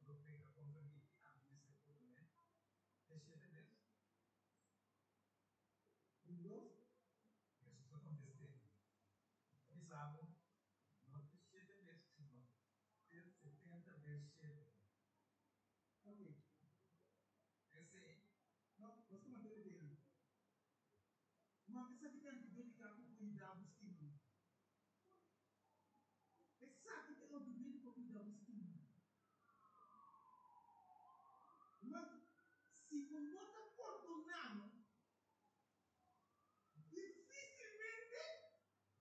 lo pega contra mí a mí se pone de 7 veces. Y dos, Jesús le contesté, es algo no de 7 veces, sino de 70 veces 7. Ok. Esse não, nós estamos mantendo dele. Uma vez que tem que dedicar para cuidar dos filhos. Sabe que tem um bebê para cuidar dos filhos. Mas se o não está perdonado, dificilmente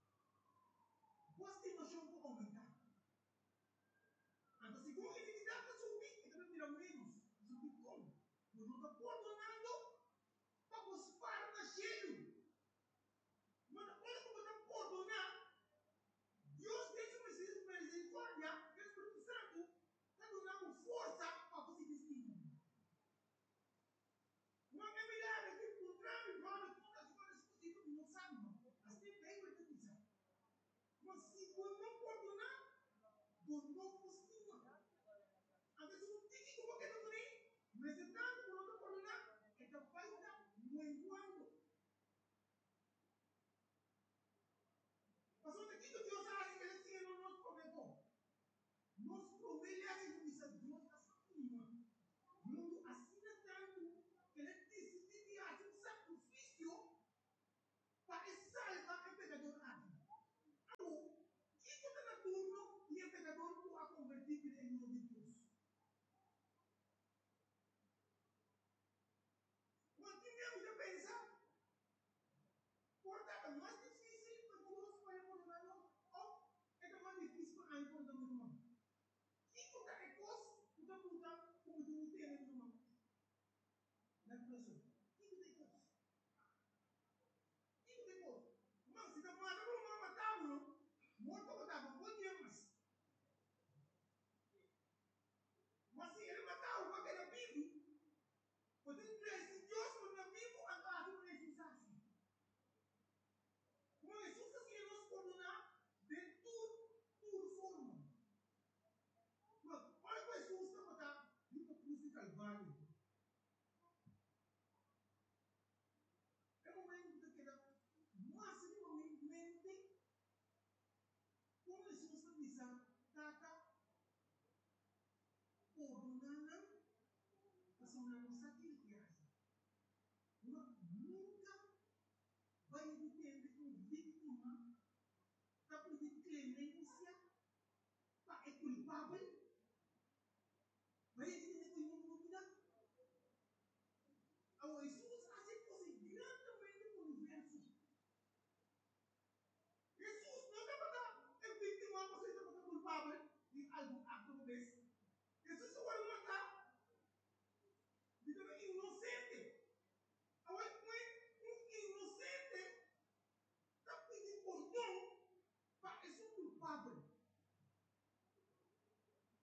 você não chama para aumentar. Então, se você tem que dar para subir, ele também tira menos. Subir como? Mas não está perdonado para você parar na cheio. Mas olha como está perdonado. Deus deixa uma misericórdia, o Espírito Santo está dando força para você decidir. Não é melhor que o trâmite, todas as coisas possíveis, não sabe, não. Assim bem vai ter que ser. Mas se você não perdonar, você não possível. Às vezes não tem que como que não tem, mas é tanto que não perdonar, é capaz de estar moendo. Mas o que Deus acha que ele tinha no nosso prometou? Nos prometeu assim, Deus está saindo. Mundo assina tanto que ele decide de fazer um sacrifício para salvar o pecador ágil. Então, que está na turno e o pecador pode convertir em nome de Deus. Mas tivemos de pensar, portanto, mais difícil para Deus para perdonar ou é mais difícil para a perdonar o irmão. Que qualquer coisa, tu está perguntando como tu não tem no irmão. Na pessoa. Que tem coisa? Que tem coisa? Mas se não manda para uma matábulo, morto matábulo, pode ir mais. Mas se ele matar o que era vivo, pode ser Deus quando é vivo, a casa não é Jesus assim. Como Jesus assim, nos perdonar de tudo forma. Mas olha para Jesus está matando, viva a cruz de Calvário. É um momento que era maximamente como Jesus está dizendo, tata, perdonando, fazendo sacrifício. Nunca vai entender um vítima para pedir clemência para é culpável. Vai entender que o mundo não. Agora, Jesus aceitou-se grandemente no universo. Jesus não está para é vítima, você está para culpável de algo ato desse. Jesus só vai matar. Diz que inocente. Agora, um inocente está pedindo perdão para esse culpável.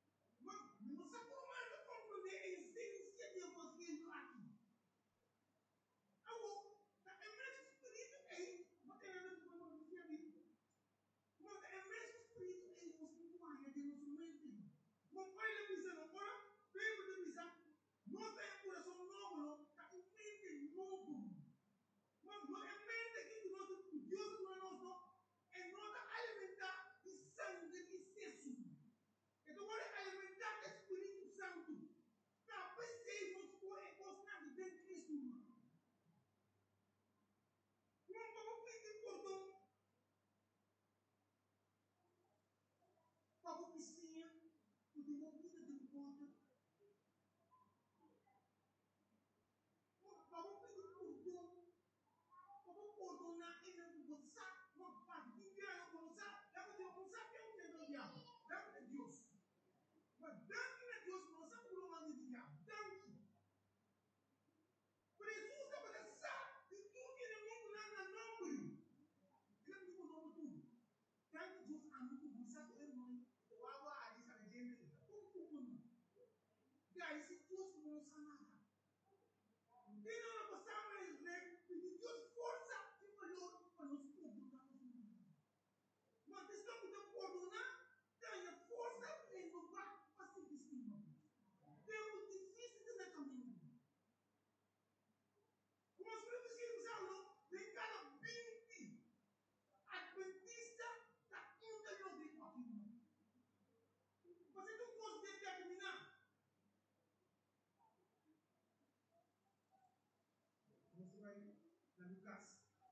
Lucas.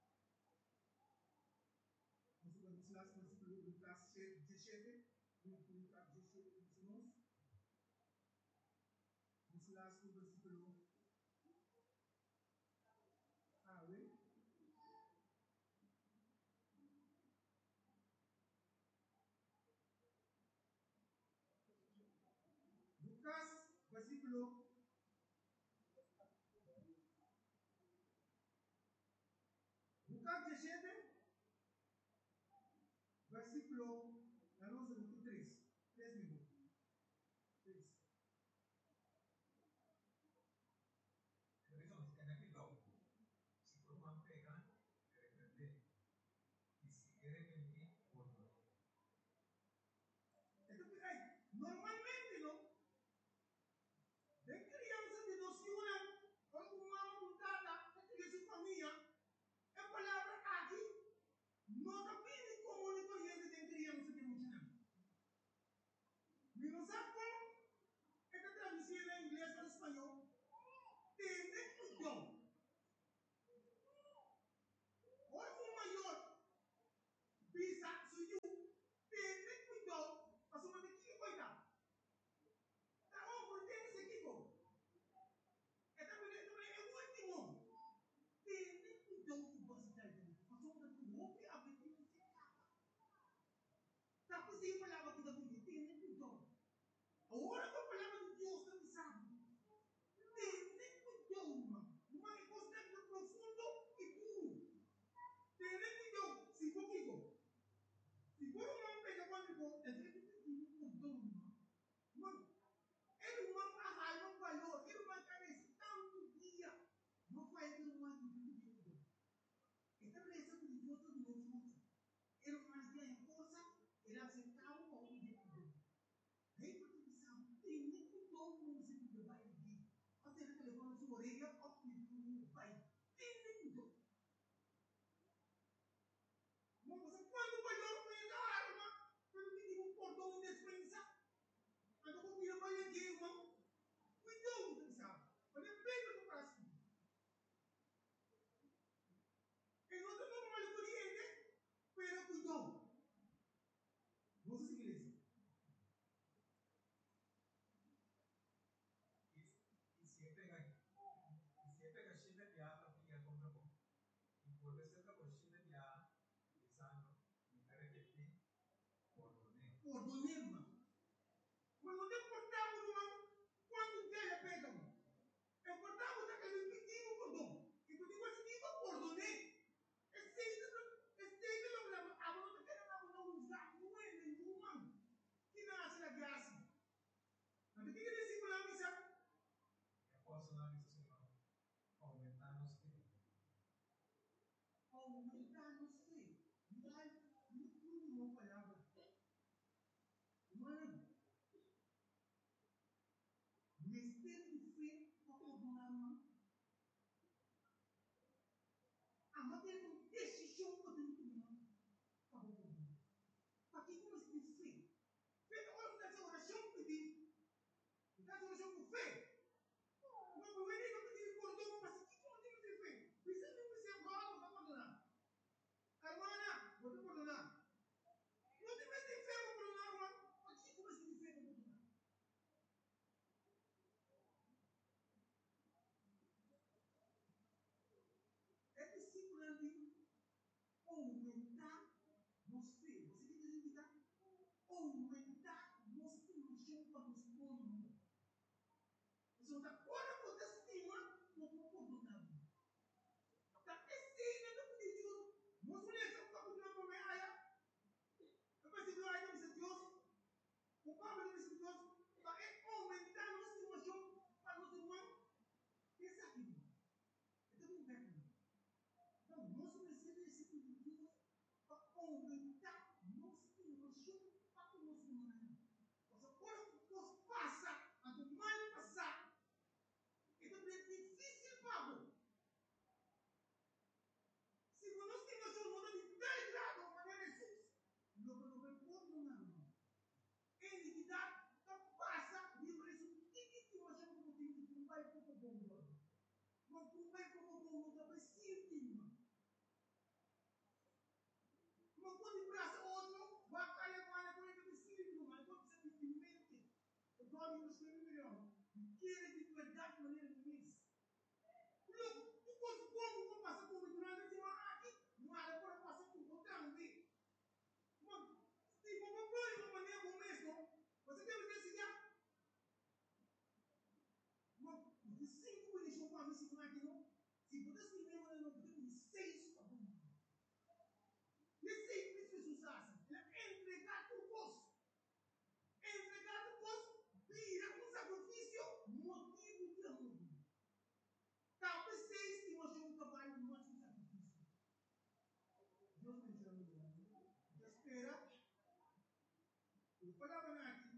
Vamos lá, versículo Lucas 17. Lucas 17, 19. Vamos lá, versículo. Ah, oui. Lucas, versículo. Lucas 17, versículo. La 3. 3 minutos. 3. 그래서 생각해도 지금만 빼가 그랬는데 이 시계를 보는 Normalmente, ¿no? De criança de noção, quando uma mudada, de criança e família, a palavra aqui, não depende como ele conhece de criança de muitos anos. Não sabe como? É que traduzir em inglês ou espanhol, tem cuidado. Olha o maior, bisa, suyo, tem cuidado, mas uma de que cuidado. Tá bom, por ter esse equipo. É também o último. Tem cuidado com você, tá entendendo? Mas uma de que roupa a ver que você capa. Tá possível palavra que dá para tem cuidado. Agora que a palavra de Deus está sabe. Tem cuidado, irmão. Uma coisa profundo e puro. Tem cuidado. Se for que se for uma pega quando for, é que tem cuidado, irmão. Mano, ele não arraiva valor, ele não carece tanto dia. Não faz ele não acredita. Então, ele é de Deus todo mundo. Ele mais ganha coisa, ele aceitava o homem de Deus. Aí, porque ele sabe, tem nem cuidado com você que vai aqui. Até ele levanta sua orelha, ó, que vai. Tem nem cuidado. Mas você, quando vai dar uma arma, quando tem um cordão de despensa, quando eu vou vai aqui, irmão, cuidado, você sabe. Mas ele pega no braço. Ele não está normal corriente, pero cuidado. Vamos seguir isso. y siempre que siempre ya practica con nuevo y por eso que por siempre ya pensando y me repetí por donde Irmão. Mas não tem portado, irmão. Quando Deus pega, é portado daquele pequeno cordão. E tu digo assim, digo cordonê. Esse não leva. A mão não quer não usar. Não é nenhuma. Que nasce na graça. Mas o que ele disse para mim, sabe? posso dar isso Senhor aumentar nos que Aumentar nos que. Não uma palavra. Mano. Mistério de fé para perdonar, irmão. A matéria com decisão para dentro do irmão. Acabou com isso. Para que como se diz fé? Fé não é fazer oração pedir. Fazer oração com fé. Não vou venir para pedir perdão, mas que como tem que ter fé? Precisa não precisa agora para perdonar. Irmã, vou te perdonar. Não tem mais ter fé para perdonar, irmão. Mas que como se diz fé para perdonar? É discípulo ali aumentar nos fé. Você tem que identificar? Aumentar nos ilusão para nos pôr. Você não está fora por estima, não pode perdonar. Está estima, não pode dizer. Mas mulher, você está perdonar para mim, olha. Eu pensei que olha, você Deus. O Pablo não disse Deus. Para aumentar nossa ilusão para nos irmãos. Pensa aqui. Então, não pega. Então, nós precisamos desse tipo de Deus para aumentar nossa ilusão para os nossos irmãos. Você pode passar a do mal passar. Então é difícil, Pablo. Se nós temos um mundo de 10 graus, de maneira Jesus, não vai pôr na mão. Iniquidade, então passa, livre isso. E que nós chamamos de não vai como bom, não vai como bom, não vai ser irmão. não escreve melhor. Queira de verdade de maneira imensa. Tu podes como passar por um grande de uma aqui, não há para passar por um grande. Mas, tipo, uma coisa, uma maneira como mesmo, você deve decidir. Mas, de 5 minutos, para me segurar aqui, não? Se você se lembra, não podemos 6 para mim. E 6 minutos usassem. É entregar o posto. Entregar o posto vira um sacrifício motivo de amor. Talvez 6 que você um trabalho mais um sacrifício. Deus me chama. Espera. Eu falava aqui.